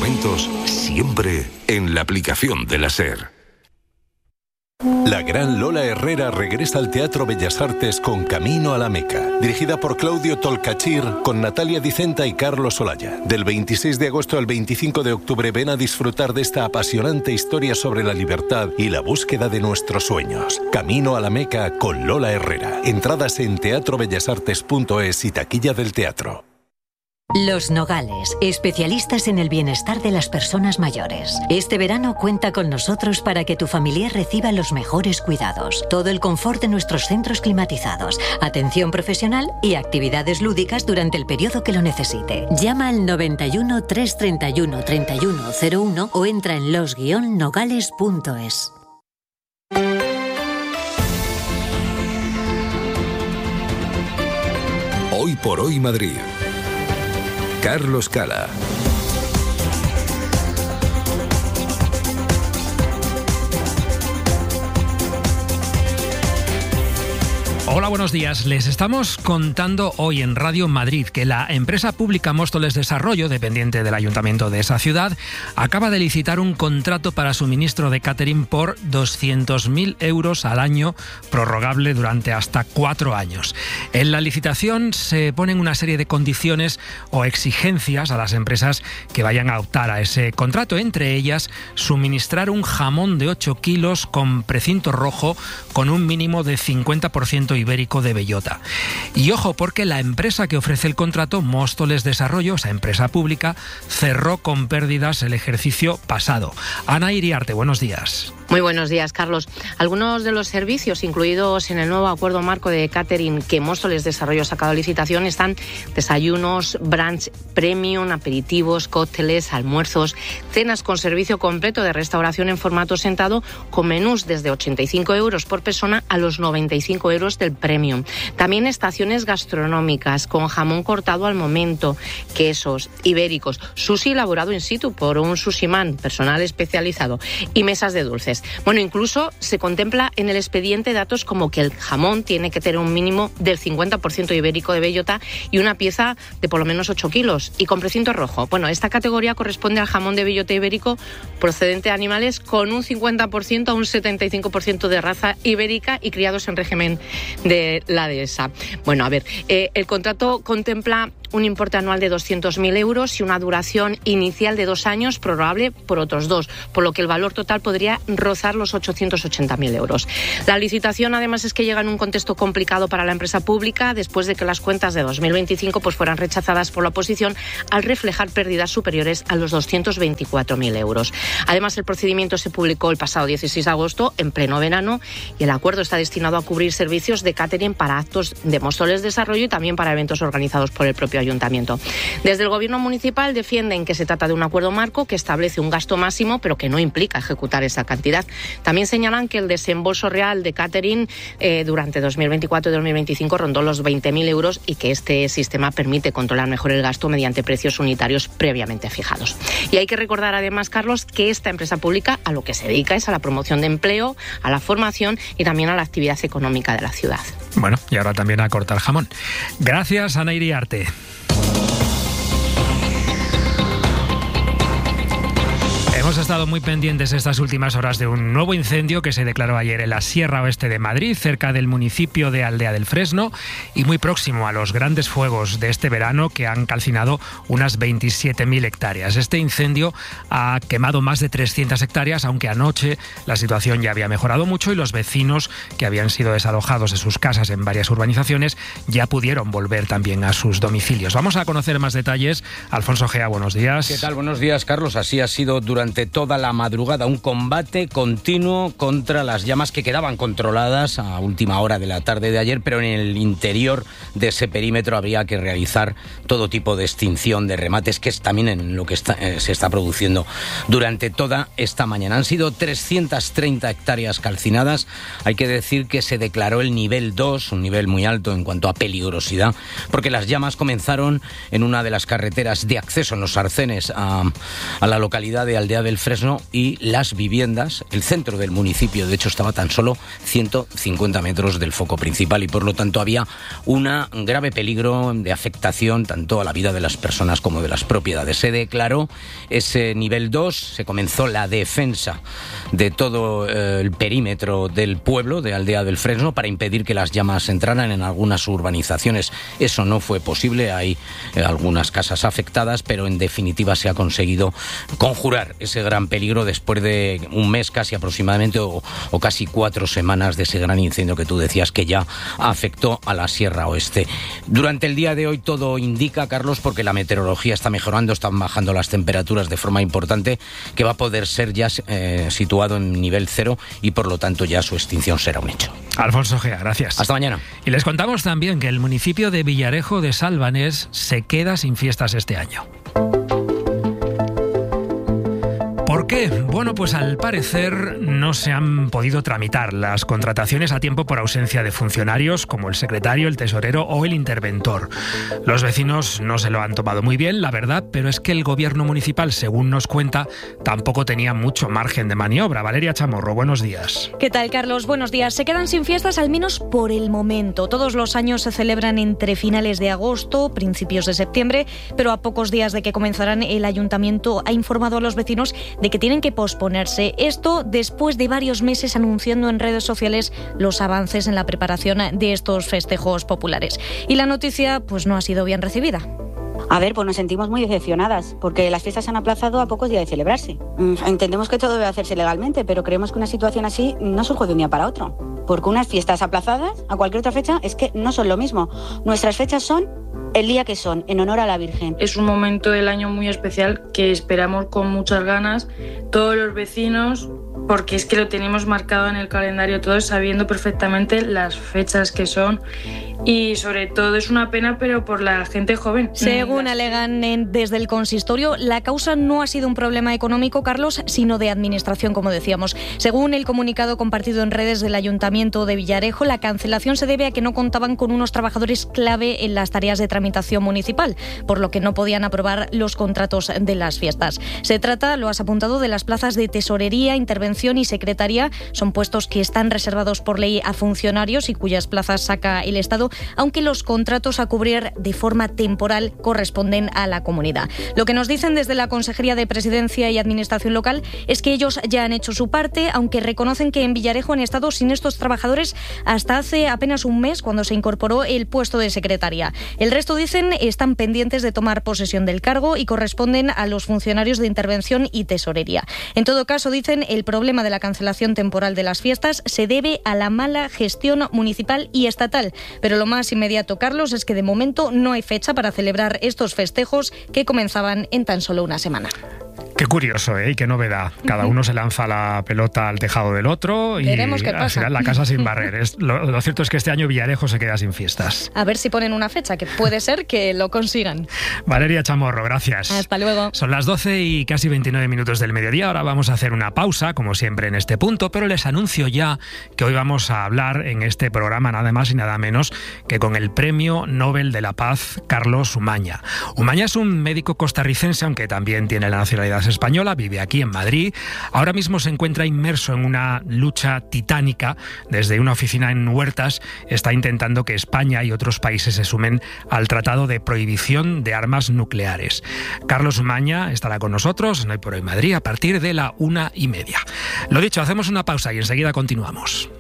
momentos, siempre en la aplicación de la SER. La gran Lola Herrera regresa al Teatro Bellas Artes con Camino a la Meca, dirigida por Claudio Tolcachir, con Natalia Dicenta y Carlos Olaya. Del 26 de agosto al 25 de octubre ven a disfrutar de esta apasionante historia sobre la libertad y la búsqueda de nuestros sueños. Camino a la Meca con Lola Herrera. Entradas en teatrobellasartes.es y taquilla del teatro. Los Nogales, especialistas en el bienestar de las personas mayores. Este verano cuenta con nosotros para que tu familiar reciba los mejores cuidados. Todo el confort de nuestros centros climatizados, atención profesional y actividades lúdicas durante el periodo que lo necesite. Llama al 91 331 3101 o entra en los-nogales.es. Hoy por hoy Madrid. Carlos Cala. Hola, buenos días. Les estamos contando hoy en Radio Madrid que la empresa pública Móstoles Desarrollo, dependiente del ayuntamiento de esa ciudad, acaba de licitar un contrato para suministro de catering por 200.000 euros al año, prorrogable durante hasta 4 años. En la licitación se ponen una serie de condiciones o exigencias a las empresas que vayan a optar a ese contrato, entre ellas suministrar un jamón de 8 kilos con precinto rojo con un mínimo de 50% ibérico de bellota. Y ojo, porque la empresa que ofrece el contrato, Móstoles Desarrollo, esa empresa pública, cerró con pérdidas el ejercicio pasado. Ana Iriarte, buenos días. Muy buenos días, Carlos. Algunos de los servicios incluidos en el nuevo acuerdo marco de catering que Móstoles Desarrollo ha sacado a licitación están desayunos, brunch premium, aperitivos, cócteles, almuerzos, cenas con servicio completo de restauración en formato sentado con menús desde 85 euros por persona a los 95 euros del premium. También estaciones gastronómicas con jamón cortado al momento, quesos ibéricos, sushi elaborado in situ por un sushiman, personal especializado, y mesas de dulces. Bueno, incluso se contempla en el expediente datos como que el jamón tiene que tener un mínimo del 50% ibérico de bellota y una pieza de por lo menos 8 kilos y con precinto rojo. Bueno, esta categoría corresponde al jamón de bellota ibérico procedente de animales con un 50% a un 75% de raza ibérica y criados en régimen de la dehesa. Bueno, a ver, el contrato contempla un importe anual de 200.000 euros y una duración inicial de 2 años, prorrogable por otros 2, por lo que el valor total podría rozar los 880.000 euros. La licitación, además, es que llega en un contexto complicado para la empresa pública, después de que las cuentas de 2025 pues fueran rechazadas por la oposición al reflejar pérdidas superiores a los 224.000 euros. Además, el procedimiento se publicó el pasado 16 de agosto, en pleno verano, y el acuerdo está destinado a cubrir servicios de catering para actos de Móstoles Desarrollo y también para eventos organizados por el propio ayuntamiento. Desde el gobierno municipal defienden que se trata de un acuerdo marco que establece un gasto máximo, pero que no implica ejecutar esa cantidad. También señalan que el desembolso real de catering durante 2024 y 2025 rondó los 20.000 euros y que este sistema permite controlar mejor el gasto mediante precios unitarios previamente fijados. Y hay que recordar además, Carlos, que esta empresa pública a lo que se dedica es a la promoción de empleo, a la formación y también a la actividad económica de la ciudad. Bueno, y ahora también a cortar jamón. Gracias, Ana Iriarte. Hemos estado muy pendientes estas últimas horas de un nuevo incendio que se declaró ayer en la Sierra Oeste de Madrid, cerca del municipio de Aldea del Fresno, y muy próximo a los grandes fuegos de este verano que han calcinado unas 27.000 hectáreas. Este incendio ha quemado más de 300 hectáreas, aunque anoche la situación ya había mejorado mucho y los vecinos que habían sido desalojados de sus casas en varias urbanizaciones ya pudieron volver también a sus domicilios. Vamos a conocer más detalles. Alfonso Gea, buenos días. ¿Qué tal? Buenos días, Carlos. Así ha sido durante toda la madrugada un combate continuo contra las llamas que quedaban controladas a última hora de la tarde de ayer, pero en el interior de ese perímetro habría que realizar todo tipo de extinción de remates, que es también en lo que se está produciendo durante toda esta mañana. Han sido 330 hectáreas calcinadas. Hay que decir que se declaró el nivel 2, un nivel muy alto en cuanto a peligrosidad, porque las llamas comenzaron en una de las carreteras de acceso en los arcenes a la localidad de Aldea del del Fresno, y las viviendas, el centro del municipio, de hecho, estaba tan solo 150 metros del foco principal y por lo tanto había un grave peligro de afectación tanto a la vida de las personas como de las propiedades. Se declaró ese nivel 2, se comenzó la defensa de todo el perímetro del pueblo, de Aldea del Fresno, para impedir que las llamas entraran en algunas urbanizaciones. Eso no fue posible, hay algunas casas afectadas, pero en definitiva se ha conseguido conjurar ese gran peligro después de un mes casi aproximadamente o casi 4 semanas de ese gran incendio que tú decías que ya afectó a la Sierra Oeste. Durante el día de hoy todo indica, Carlos, porque la meteorología está mejorando, están bajando las temperaturas de forma importante, que va a poder ser ya situado en nivel 0 y por lo tanto ya su extinción será un hecho. Alfonso Gea, gracias. Hasta mañana. Y les contamos también que el municipio de Villarejo de Salvanés se queda sin fiestas este año. ¿Por qué? Bueno, pues al parecer no se han podido tramitar las contrataciones a tiempo por ausencia de funcionarios como el secretario, el tesorero o el interventor. Los vecinos no se lo han tomado muy bien, la verdad, pero es que el gobierno municipal, según nos cuenta, tampoco tenía mucho margen de maniobra. Valeria Chamorro, buenos días. ¿Qué tal, Carlos? Buenos días. Se quedan sin fiestas al menos por el momento. Todos los años se celebran entre finales de agosto, principios de septiembre, pero a pocos días de que comenzarán, el ayuntamiento ha informado a los vecinos de que tienen que posponerse. Esto después de varios meses anunciando en redes sociales los avances en la preparación de estos festejos populares. Y la noticia pues no ha sido bien recibida. A ver, pues nos sentimos muy decepcionadas, porque las fiestas se han aplazado a pocos días de celebrarse. Entendemos que todo debe hacerse legalmente, pero creemos que una situación así no surge de un día para otro. Porque unas fiestas aplazadas a cualquier otra fecha es que no son lo mismo. Nuestras fechas son el día que son, en honor a la Virgen. Es un momento del año muy especial que esperamos con muchas ganas todos los vecinos, porque es que lo tenemos marcado en el calendario todos, sabiendo perfectamente las fechas que son. Y sobre todo es una pena, pero por la gente joven. Según alegan desde el consistorio, la causa no ha sido un problema económico, Carlos, sino de administración, como decíamos. Según el comunicado compartido en redes del Ayuntamiento de Villarejo, la cancelación se debe a que no contaban con unos trabajadores clave en las tareas de tramitación municipal, por lo que no podían aprobar los contratos de las fiestas. Se trata, lo has apuntado, de las plazas de tesorería, intervención y secretaría. Son puestos que están reservados por ley a funcionarios y cuyas plazas saca el Estado, aunque los contratos a cubrir de forma temporal corresponden a la comunidad. Lo que nos dicen desde la Consejería de Presidencia y Administración Local es que ellos ya han hecho su parte, aunque reconocen que en Villarejo han estado sin estos trabajadores hasta hace apenas un mes, cuando se incorporó el puesto de secretaria. El resto, dicen, están pendientes de tomar posesión del cargo y corresponden a los funcionarios de intervención y tesorería. En todo caso, dicen, el problema de la cancelación temporal de las fiestas se debe a la mala gestión municipal y estatal, pero lo más inmediato, Carlos, es que de momento no hay fecha para celebrar estos festejos que comenzaban en tan solo una semana. Qué curioso, ¿eh? Y qué novedad. Cada uno se lanza la pelota al tejado del otro y veremos qué al pasa. final la casa sin barrer. Lo cierto es que este año Villarejo se queda sin fiestas. A ver si ponen una fecha, que puede ser que lo consigan. Valeria Chamorro, gracias. Hasta luego. Son las 12 y casi 29 minutos del mediodía. Ahora vamos a hacer una pausa, como siempre en este punto, pero les anuncio ya que hoy vamos a hablar en este programa nada más y nada menos que con el Premio Nobel de la Paz, Carlos Umaña. Umaña es un médico costarricense, aunque también tiene la nacionalidad española, vive aquí en Madrid. Ahora mismo se encuentra inmerso en una lucha titánica. Desde una oficina en Huertas está intentando que España y otros países se sumen al Tratado de Prohibición de Armas Nucleares. Carlos Umaña estará con nosotros en Hoy por Hoy Madrid a partir de la 1:30. Lo dicho, hacemos una pausa y enseguida continuamos.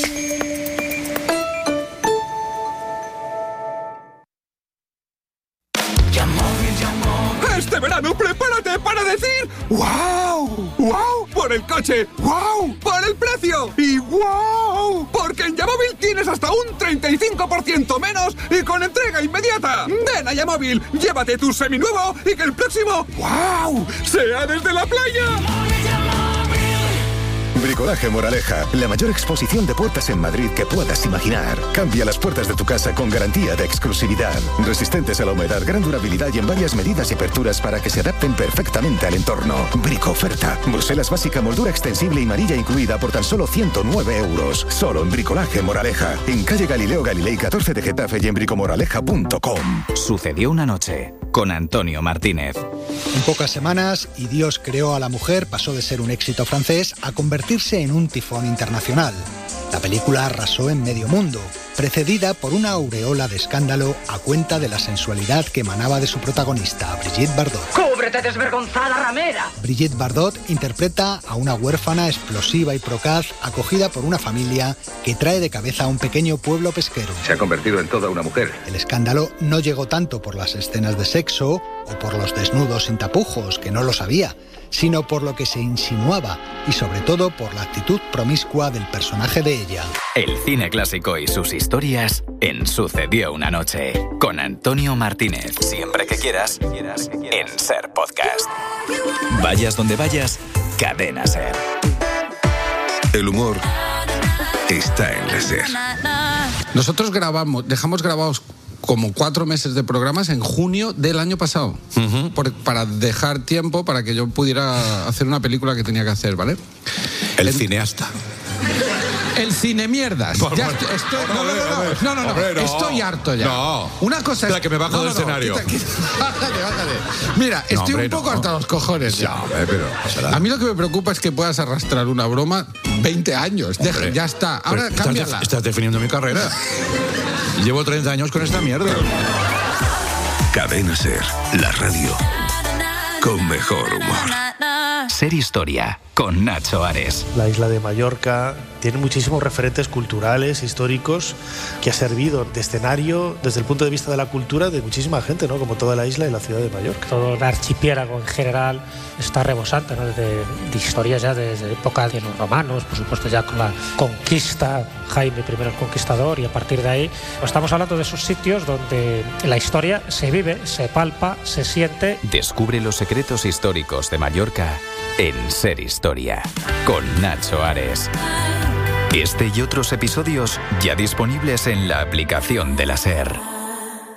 Este verano prepárate para decir ¡wow! ¡Wow! Por el coche, ¡wow! Por el precio y ¡wow! Porque en Yamóvil tienes hasta un 35% menos y con entrega inmediata. Ven a Yamóvil, llévate tu seminuevo y que el próximo ¡wow! sea desde la playa. Bricolaje Moraleja, la mayor exposición de puertas en Madrid que puedas imaginar. Cambia las puertas de tu casa con garantía de exclusividad. Resistentes a la humedad, gran durabilidad y en varias medidas y aperturas para que se adapten perfectamente al entorno. Bricoferta. Bruselas básica, moldura extensible y manilla incluida por tan solo 109 euros. Solo en Bricolaje Moraleja. En calle Galileo Galilei 14 de Getafe y en bricomoraleja.com. Sucedió una noche. con Antonio Martínez. En pocas semanas, Y Dios creó a la mujer pasó de ser un éxito francés a convertirse en un tifón internacional. La película arrasó en medio mundo, precedida por una aureola de escándalo a cuenta de la sensualidad que emanaba de su protagonista, Brigitte Bardot. ¡Cúbrete, desvergonzada ramera! Brigitte Bardot interpreta a una huérfana explosiva y procaz acogida por una familia que trae de cabeza a un pequeño pueblo pesquero. Se ha convertido en toda una mujer. El escándalo no llegó tanto por las escenas de sexo o por los desnudos sin tapujos, que no lo sabía, sino por lo que se insinuaba y sobre todo por la actitud promiscua del personaje de ella. El cine clásico y sus historias en Sucedió una noche, con Antonio Martínez. Siempre que quieras, en SER Podcast. Vayas donde vayas, Cadena SER. El humor está en la SER. Nosotros dejamos grabados como 4 meses de programas en junio del año pasado, para dejar tiempo para que yo pudiera hacer una película que tenía que hacer, ¿vale? El cineasta. El cine mierdas. Ya estoy, no. Estoy harto ya. No. Una cosa es la que me bajo del escenario. Bájate. Mira, estoy un poco hasta los cojones ya. Pero a mí lo que me preocupa es que puedas arrastrar una broma 20 años. Ya está. Ahora cámbiala. Estás definiendo mi carrera. Llevo 30 años con esta mierda. Cadena SER, la radio con mejor humor. SER Historia, con Nacho Ares. La isla de Mallorca tiene muchísimos referentes culturales, históricos, que ha servido de escenario desde el punto de vista de la cultura de muchísima gente, ¿no? Como toda la isla y la ciudad de Mallorca. Todo el archipiélago en general está rebosante, ¿no? de historias ya desde época de los romanos, por supuesto ya con la conquista, Jaime I el Conquistador, y a partir de ahí estamos hablando de esos sitios donde la historia se vive, se palpa, se siente. Descubre los secretos históricos de Mallorca en SER Historia, con Nacho Ares. Este y otros episodios ya disponibles en la aplicación de la SER.